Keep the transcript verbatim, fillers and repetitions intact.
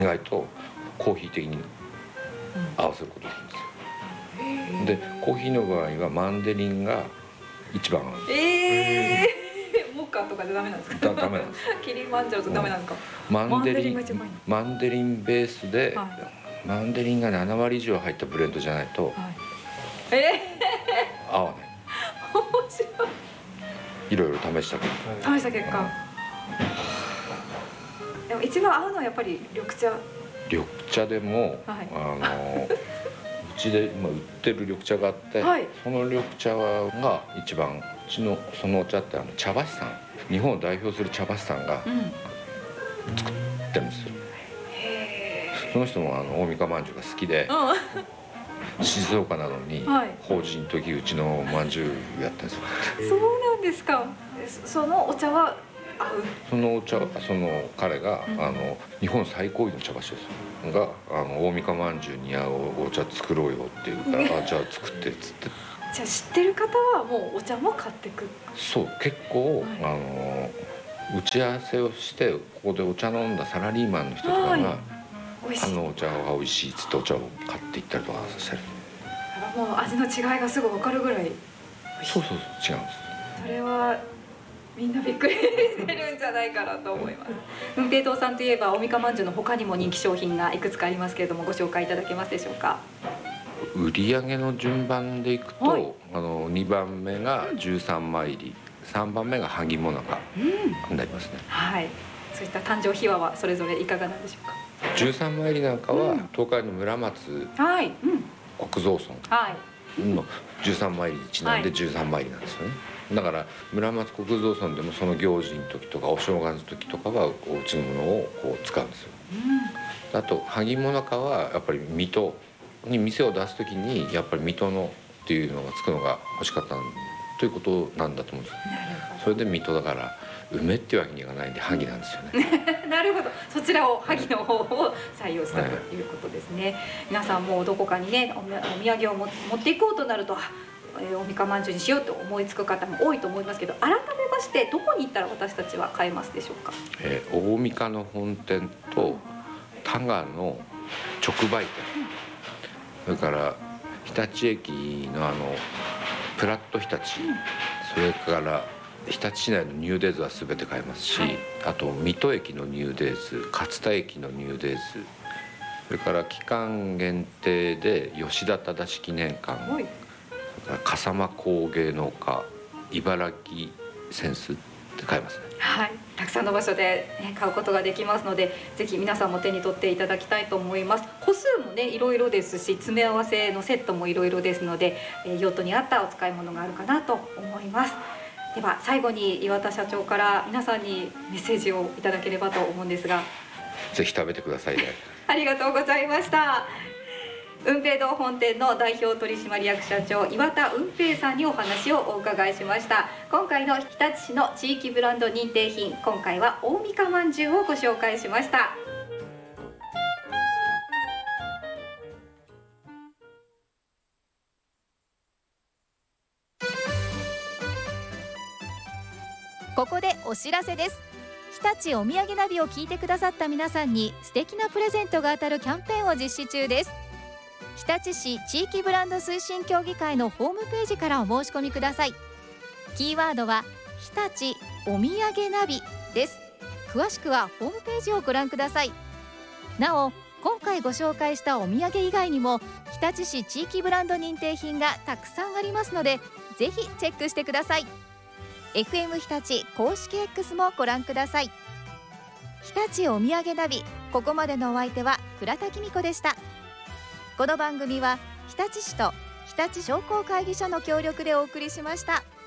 意外とコーヒー的に合わせることができるんですよ。でコーヒーの場合はマンデリンが一番合うんです。 えー、モカとかじゃダメなんですか？ だダメなんです。 キリマンジャロとダメなんですか？ マンデリンマンデリンが一番いい。 マンデリンベースで、 はい、 マンデリンがななわり以上入ったブレンドじゃないと、はい、 えー、合わない。 面白い。 いろいろ試した結果。試した結果。でも一番合うのはやっぱり緑茶。 緑茶でも、はい、あのうちで今売ってる緑茶があって、はい、その緑茶が一番、うちのそのお茶ってあの茶橋さん、日本を代表する茶橋さんが作ってるんですよ。うん、その人もあの大三河まんじゅうが好きで、うん、静岡なのに、はい、法事の時うちのまんじゅうやったんですよ。 そうなんですか。そのお茶はそのお茶、その彼が、うん、あの日本最高位の茶橋ですが、あの大三河まんじゅうに合うお茶作ろうよっていうから、あ、じゃあ作ってっつって。 じゃあ知ってる方はもうお茶も買ってく。 そう、結構、はい、あの打ち合わせをしてここでお茶飲んだサラリーマンの人とかが、はい、あのお茶が美味しいっつってお茶を買っていったりとかしてる。 もう味の違いがすぐ分かるぐらい。 そうそうそう、違うんです。 それはみんなびっくりしてるんじゃないかなと思います。文平堂さんといえば大三河まんじゅうの他にも人気商品がいくつかありますけれども、ご紹介いただけますでしょうか。 売上の順番でいくと、はい、あのにばんめがじゅうさんまい入り、さんばんめが萩もなかになりますね。 うん、はい。そういった誕生秘話はそれぞれいかがなんでしょうか。 じゅうさんまい入りなんかは、うん、東海の村松、はい、うん、国蔵村のじゅうさんまい入りにちなんでじゅうさんまい入りなんですよね。だから村松国蔵村でもその行事の時とかお正月の時とかはおうちのものをこう使うんですよ。うん、あと萩もなかはやっぱり水戸に店を出す時にやっぱり水戸のっていうのがつくのが欲しかったということなんだと思うんですよ。それで水戸だから梅っていうわけにいかないんで萩なんですよね。 なるほど、そちらを萩の方を採用したということですね。はい、皆さんもどこかにねお土産を持っていこうとなると、えー、大三河まんじゅうにしようと思いつく方も多いと思いますけど、改めましてどこに行ったら私たちは買えますでしょうか。 えー、大三河の本店と多賀の直売店、それから日立駅のあのプラット日立、それから日立市内のニューデイズは全て買えますし、はい、あと水戸駅のニューデイズ、勝田駅のニューデイズ、それから期間限定で吉田忠記念館、はい、それから笠間工芸農家、茨城センスって買えますね。 はい、たくさんの場所で、ね、買うことができますので、ぜひ皆さんも手に取っていただきたいと思います。個数もねいろいろですし、詰め合わせのセットもいろいろですので、えー、用途に合ったお使い物があるかなと思います。では最後に岩田社長から皆さんにメッセージをいただければと思うんですが。 ぜひ食べてくださいね。 ありがとうございました。運平堂本店の代表取締役社長岩田運平さんにお話をお伺いしました。今回の日立市の地域ブランド認定品、今回は大三河まんじゅうをご紹介しました。 ここでお知らせです。日立お土産ナビを聞いてくださった皆さんに素敵なプレゼントが当たるキャンペーンを実施中です。日立市地域ブランド推進協議会のホームページからお申し込みください。キーワードは日立お土産ナビです。詳しくはホームページをご覧ください。なお今回ご紹介したお土産以外にも日立市地域ブランド認定品がたくさんありますので、ぜひチェックしてください。エフエム 日立公式 X もご覧ください。日立お土産ナビ、ここまでのお相手は倉田紀美子でした。この番組は日立市と日立商工会議所の協力でお送りしました。